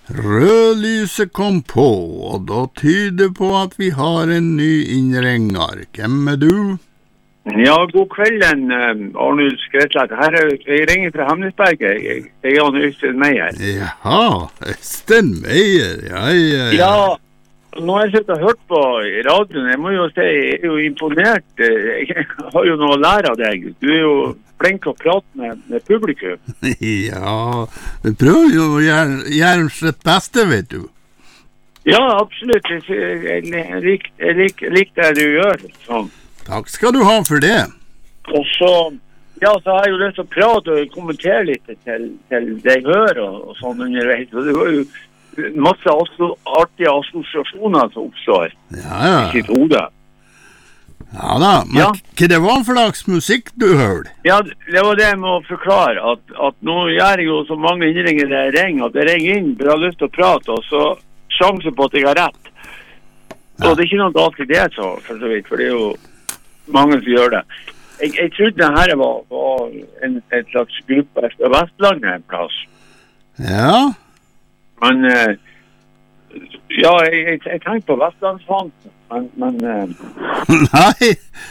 Rødlyset kom på, og da tyder på at vi har en ny innringer. Hvem du? Ja, god kvelden, Arnulf Skrettlak. Her jeg ringer fra Hamnesberget. Jeg er Jan Øystein Meier. Jaha, Øystein Meier, ja. Ja, nå har jeg sittet og hørt på radioen. Jeg må jo si, jeg er jo imponert. Jeg har jo noe å lære av deg. Du er jo flink å prate med publikum. Ja, vi prøver jo å gjøre sitt beste, vet du. Ja, absolutt. Jeg liker det du gjør. Sånn. Takk skal du ha for det. Og så, ja, så har jeg jo lyst til å prate og kommentere litt til det jeg hører og sånn underveis. Og det var jo masse artige assosiasjoner som oppstår i sitt hode. Ja da, men hva det var for slags musikk du hørte? Ja, det var det jeg må forklare, at nå gjør jeg jo så mange innringer der jeg ringer, at jeg ringer inn for jeg har lyst til å prate, og så sjanse på at jeg har rett. Så det er ikke noe galt i det, for så vidt, for det er jo mange som gjør det. Jeg trodde dette var en slags gruppe fra Vestlandet en plass. Ja? Men, ja, jeg tenker på Vestlandsfansen. Men nei,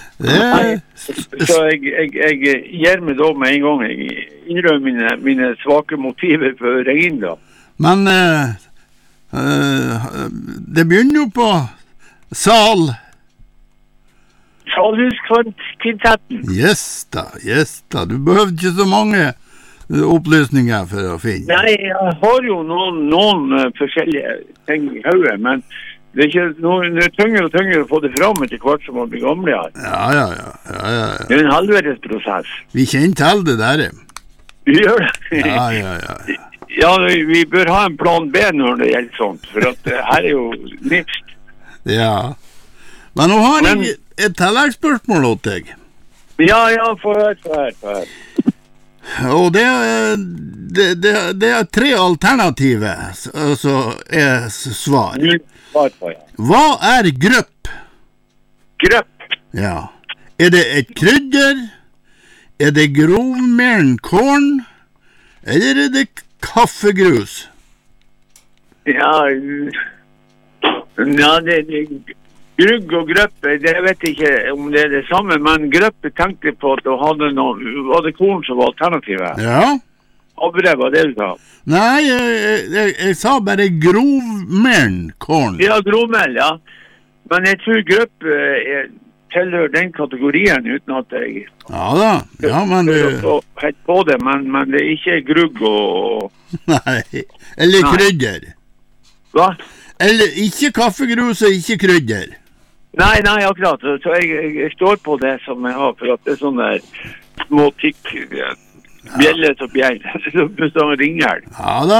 så jeg gir meg da med en gang. Jeg innrømmer mine svake motiver for å ringe inn da. Men det begynner jo på Salhuskvintetten. Yes da. Du behøver ikke så mange opplysninger for å finne. Nei, jeg har jo noen forskjellige ting i hodet, men det er ikke det er tyngre og tyngre å få det fram etter hvert som man blir gamle her. Ja. Det er en helvetes prosess. Vi kjenner til det der. Vi gjør det. Ja. Ja, vi bør ha en plan B når det gjelder sånt, for at her er jo nipst. Ja. Men nå har jeg et tilleggsspørsmål til deg. Ja, få høre. Og det er 3 alternativer, altså er svar. Hva er grøpp? Grøpp? Ja. Er det et krydder? Er det grovmelen korn? Eller er det kaffegrus? Ja, det grugg og grøppe, det vet jeg ikke om det er det samme, men grøppe tenkte på at var det korn som var alternativet? Ja. Abre, var det du sa? Nei, jeg sa bare grovmelen korn. Ja, grovmel, ja. Men jeg tror grøppe tilhører den kategorien uten at jeg... Ja da, ja, men... Helt på det, men det er ikke grugg og... Nei, eller krydder. Hva? Eller ikke kaffegrus og ikke krydder. Nei, akkurat. Så jeg står på det som jeg har, for at det er sånne små tikk, bjellet og bjell, som ringer. Ja da.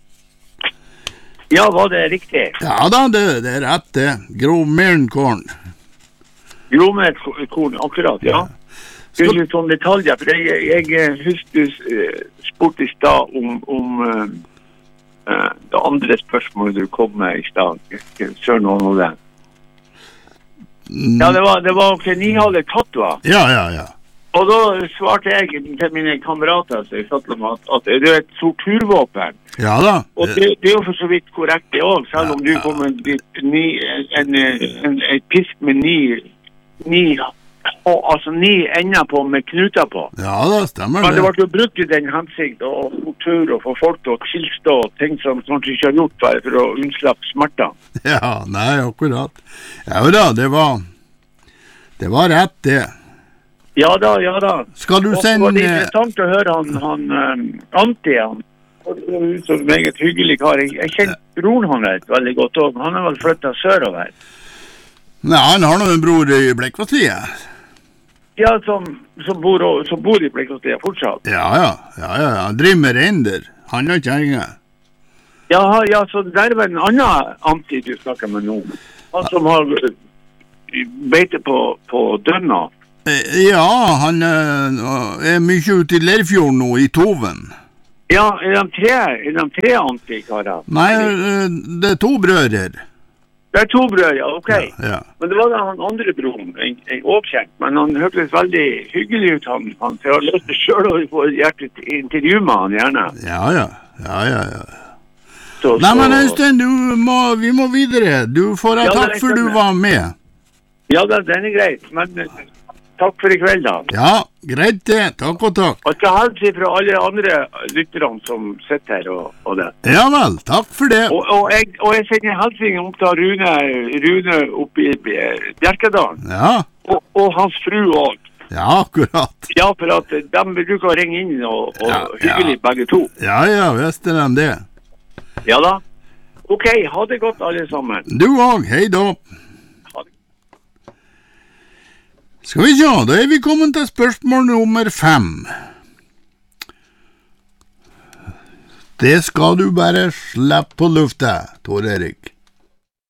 Ja, var det riktig? Ja da, det er rett det. Grovmelen korn. Grovmelen korn, akkurat, ja. Det er ikke sånne detaljer, for jeg husker spurt i stad om det andre spørsmålet du kom med i stad. Sør noen av det. Ja, det var Kenihalle Tatva. Ja. Og da svarte jeg til mine kamerater så jeg satt dem at det er et torturvåpen. Ja da. Og det er jo for så vidt korrekt det også, selv om du kom med en pisk med ni ender på med knuter på. Ja da, stemmer det. Men det ble jo brukt i den hensikt og tortur og få folk til å tilstå ting som kanskje ikke har gjort bare for å unnslappe smerter. Ja, nei, akkurat. Ja da, det var rett det. Ja da. Skal du sende... Og det var interessant å høre han Antti, han ut som meget hyggelig kar. Jeg kjenner broren han veldig godt også. Han har vel flyttet sørover. Nei, han har noen bror i Blekkvassliet. Ja, som bor i Blekkvassliet fortsatt. Ja. Han driver med reinder. Han har kjerringer. Ja, så det er vel en annen Antti du snakker med nå. Han som har beite på Dønna. Ja, han er mye ute i Leirfjorden nå, i Toven. Ja, er de tre Antti-karer? Nei, det er 2 brødrer. Det er 2 brødre, ja, ok. Ja. Men det var da han andre broren, jeg oppkjent, men han hørtes veldig hyggelig ut, han. Så jeg har lyst til selv å få et intervju med han, gjerne. Ja. slutte. Nei, men Øystein, vi må videre. Du får ha takk for du var med. Ja, den greit, men takk for i kveld da. Ja, greit det. Takk og takk. Og til helse fra alle andre lytterne som sitter her og det. Ja vel, takk for det. Og jeg sender helsing opp til Rune oppe i Bjerkedalen. Ja. Og hans fru også. Ja, akkurat. Ja, for at de bruker å ringe inn og hyggelig begge to. Ja, visste de det. Ja da. Ok, ha det godt alle sammen. Du også, hei da. Ha det. Skal vi se, da vi kommet til spørsmål nummer 5. Det skal du bare slippe på lufta, Tor Erik.